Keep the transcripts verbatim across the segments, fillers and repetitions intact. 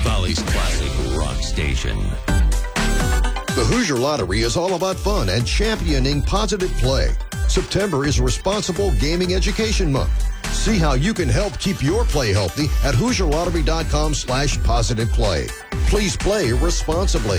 Valley's classic rock station. The Hoosier Lottery is all about fun and championing positive play. September is Responsible Gaming Education Month. See how you can help keep your play healthy at Hoosier Lottery dot com slash positive play. Please play responsibly.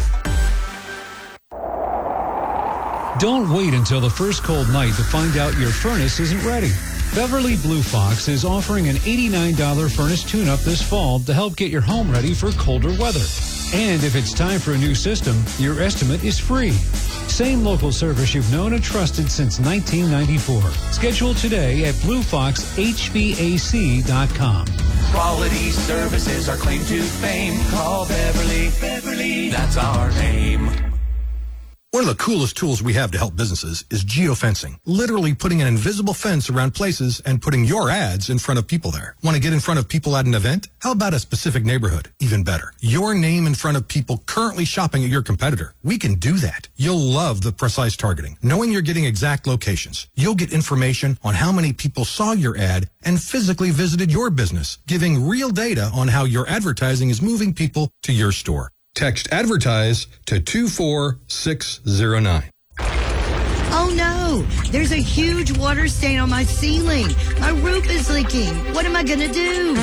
Don't wait until the first cold night to find out your furnace isn't ready. Beverly Blue Fox is offering an eighty-nine dollars furnace tune-up this fall to help get your home ready for colder weather. And if it's time for a new system, your estimate is free. Same local service you've known and trusted since nineteen ninety-four. Schedule today at blue fox h v a c dot com. Quality services are claim to fame. Call Beverly. Beverly, that's our name. One of the coolest tools we have to help businesses is geofencing. Literally putting an invisible fence around places and putting your ads in front of people there. Want to get in front of people at an event? How about a specific neighborhood? Even better. Your name in front of people currently shopping at your competitor. We can do that. You'll love the precise targeting. Knowing you're getting exact locations. You'll get information on how many people saw your ad and physically visited your business, giving real data on how your advertising is moving people to your store. Text ADVERTISE to two four six zero nine. Oh no, there's a huge water stain on my ceiling. My roof is leaking. What am I going to do?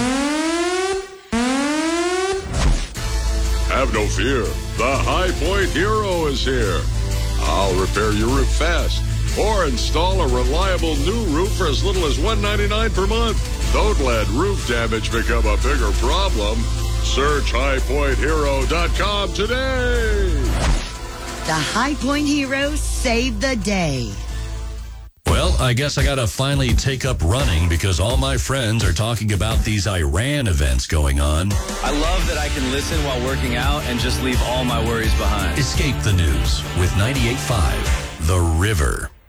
Have no fear. The High Point Hero is here. I'll repair your roof fast or install a reliable new roof for as little as one hundred ninety-nine dollars per month. Don't let roof damage become a bigger problem. Search high point hero dot com today. The High Point Hero saved the day. Well, I guess I got to finally take up running because all my friends are talking about these Iran events going on. I love that I can listen while working out and just leave all my worries behind. Escape the news with ninety-eight point five The River.